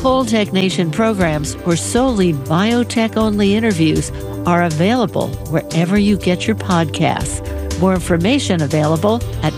Full Tech Nation programs or solely biotech-only interviews are available wherever you get your podcasts. More information available at